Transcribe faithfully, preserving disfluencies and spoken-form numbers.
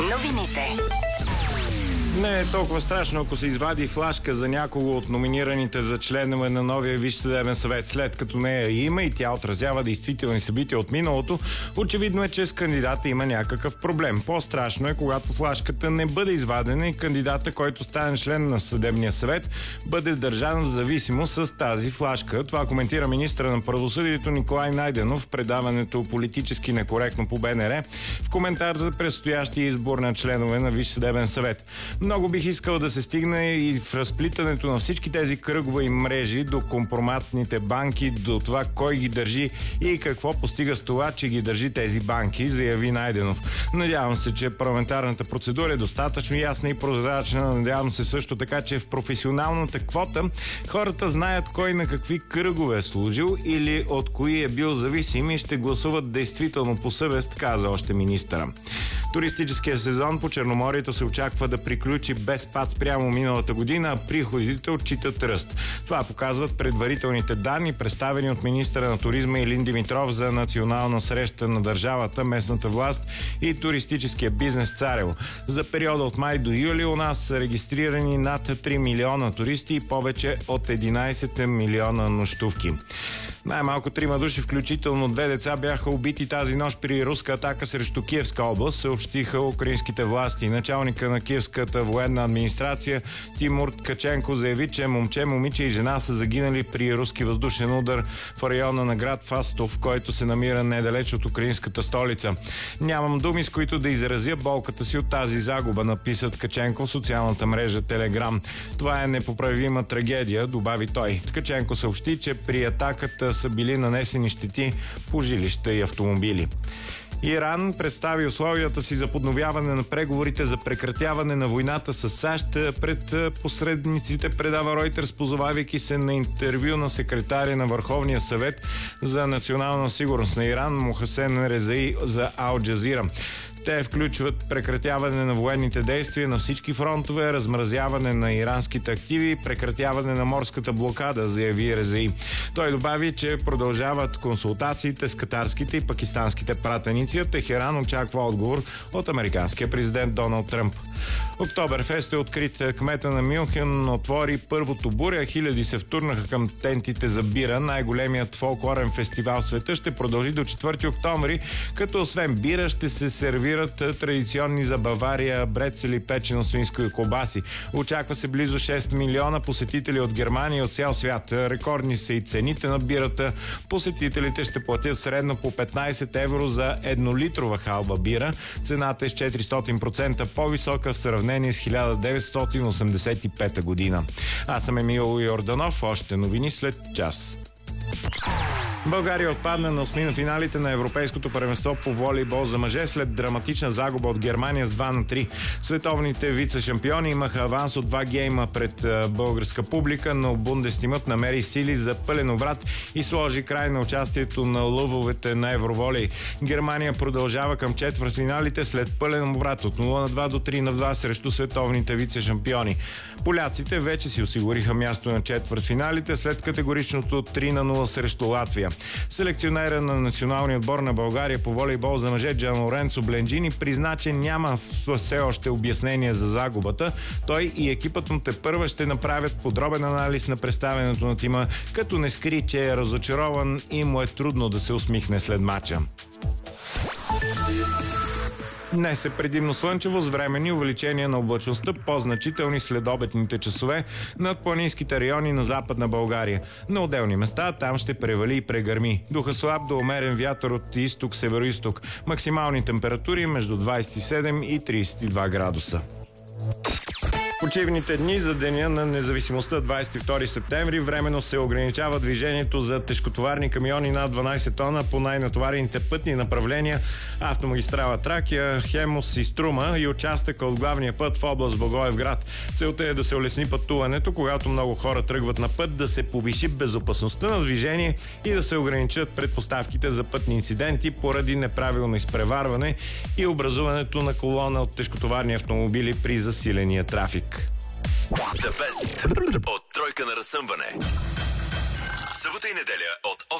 Новините. Не е толкова страшно, ако се извади флашка за някого от номинираните за членове на новия Висш съдебен съвет. След като нея има и тя отразява действителни събития от миналото, очевидно е, че с кандидата има някакъв проблем. По-страшно е, когато флашката не бъде извадена и кандидата, който стане член на съдебния съвет, бъде държан в зависимост с тази флашка. Това коментира министъра на правосъдието Николай Найденов в предаването "Политически некоректно" по Б Н Р в коментар за предстоящия избор на членове на Висш съдебен съвет. Много бих искал да се стигне и в разплитането на всички тези кръгове и мрежи до компроматните банки, до това кой ги държи и какво постига с това, че ги държи тези банки, заяви Найденов. Надявам се, че парламентарната процедура е достатъчно ясна и прозрачна. Надявам се също така, че в професионалната квота хората знаят кой на какви кръгове е служил или от кои е бил зависим и ще гласуват действително по съвест, каза още министъра. Туристическия сезон по Черноморието се очаква да приключи без спад спрямо миналата година, а приходите отчитат ръст. Това показват предварителните данни, представени от министъра на туризма Илин Димитров за национална среща на държавата, местната власт и туристическия бизнес Царево. За периода от май до юли у нас са регистрирани над три милиона туристи и повече от единайсет милиона нощувки. Най-малко трима души, включително две деца, бяха убити тази нощ при руска атака срещу Киевска област, съобщиха украинските власти. Началника на Киевската военна администрация Тимур Ткаченко заяви, че момче, момиче и жена са загинали при руски въздушен удар в района на град Фастов, който се намира недалеч от украинската столица. Нямам думи, с които да изразя болката си от тази загуба, написа Ткаченко в социалната мрежа Телеграм. Това е непоправима трагедия, добави той. Ткаченко съобщи, че при атаката са били нанесени щети по жилища и автомобили. Иран представи условията си за подновяване на преговорите за прекратяване на войната с САЩ пред посредниците, предава Ройтерс, позовавайки се на интервю на секретаря на Върховния съвет за национална сигурност на Иран Мохасен Резаи за Ал Джазира. Те включват прекратяване на военните действия на всички фронтове, размразяване на иранските активи и прекратяване на морската блокада, заяви Резаи. Той добави, че продължават консултациите с катарските и пакистанските пратеници. Техеран очаква отговор от американския президент Доналд Тръмп. Октоберфест е открит. Кмета на Мюнхен отвори първото буря. Хиляди се втурнаха към тентите за бира. Най-големият фолклорен фестивал в света ще продължи до четвърти октомври, като освен бира ще се сервират традиционни за Бавария брецели, печено свинско и колбаси. Очаква се близо шест милиона посетители от Германия и от цял свят. Рекордни са и цените на бирата. Посетителите ще платят средно по петнайсет евро за еднолитрова халба бира. Цената е с четиристотин процента по-висока в сравнение с хиляда деветстотин осемдесет и пета година. Аз съм Емил Йорданов. Още новини след час. България отпадна на осми на финалите на Европейското първенство по волейбол за мъже след драматична загуба от Германия с два на три. Световните вице-шампиони имаха аванс от два гейма пред българска публика, но Бундестимът намери сили за пълен обрат и сложи край на участието на лъвовете на Евроволей. Германия продължава към четвъртфиналите след пълен обрат от нула на два до три на два срещу световните вице-шампиони. Поляците вече си осигуриха място на четвъртфиналите след категоричното три на нула срещу Латвия. Селекционера на националния отбор на България по волейбол за мъже Джан Лоренцо Бленджини призна, че няма все още обяснение за загубата. Той и екипът му тепърва ще направят подробен анализ на представянето на тима, като не скри, че е разочарован и му е трудно да се усмихне след мача. Днес е предимно слънчево с временни увеличения на облачността, по-значителни следобедните часове над планинските райони на Западна България. На отделни места там ще превали и прегърми. Духа слаб до умерен вятър от изток-североизток. Максимални температури между двайсет и седем и трийсет и два градуса. Почивните дни за Деня на независимостта двайсет и втори септември временно се ограничава движението за тежкотоварни камиони над дванайсет тона по най-натоварените пътни направления автомагистрала Тракия, Хемус и Струма и участъка от главния път в област Благоевград. Целта е да се улесни пътуването, когато много хора тръгват на път, да се повиши безопасността на движение и да се ограничат предпоставките за пътни инциденти поради неправилно изпреварване и образуването на колона от тежкотоварни автомобили при засиления трафик. The Best от Тройка на разсъмване. Събота и неделя от